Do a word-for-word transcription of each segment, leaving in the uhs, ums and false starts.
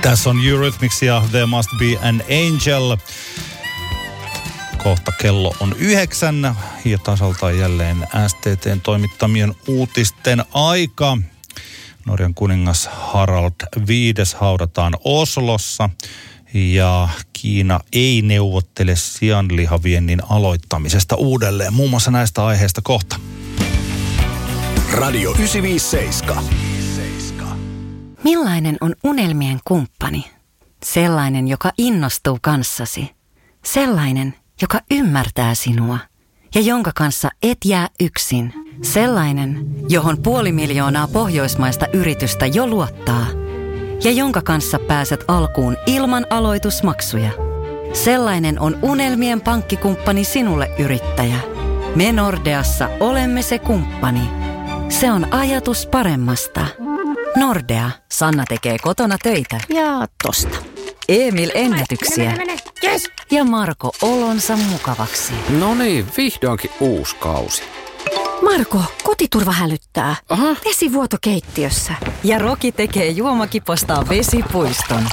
Tässä on Eurythmics ja There Must Be an Angel. Kohta kello on yhdeksän ja tasaltaan jälleen S T T:n toimittamien uutisten aika. Norjan kuningas Harald viides haudataan Oslossa ja Kiina ei neuvottele sianlihaviennin aloittamisesta uudelleen. Muun muassa näistä aiheista kohta. Radio yhdeksänsataaviisikymmentäseitsemän. Millainen on unelmien kumppani? Sellainen, joka innostuu kanssasi. Sellainen, joka ymmärtää sinua ja jonka kanssa et jää yksin. Sellainen, johon puoli miljoonaa pohjoismaista yritystä jo luottaa ja jonka kanssa pääset alkuun ilman aloitusmaksuja. Sellainen on unelmien pankkikumppani sinulle, yrittäjä. Me Nordeassa olemme se kumppani. Se on ajatus paremmasta. Nordea. Sanna tekee kotona töitä. Ja tosta. Emil ennätyksiä. Mene, mene, mene. Yes. Ja Marko olonsa mukavaksi. No niin, vihdoinkin uusi kausi. Marko, kotiturva hälyttää. Aha. Vesivuoto keittiössä. Ja Roki tekee juomakipostaan vesipuiston.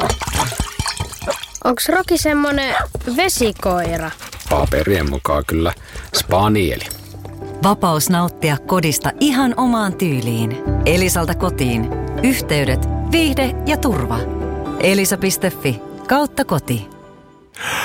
Onks Roki semmonen vesikoira? Paperien mukaan kyllä spanieli. Vapaus nauttia kodista ihan omaan tyyliin. Elisalta kotiin. Yhteydet, viihde ja turva. Elisa piste fi kautta koti.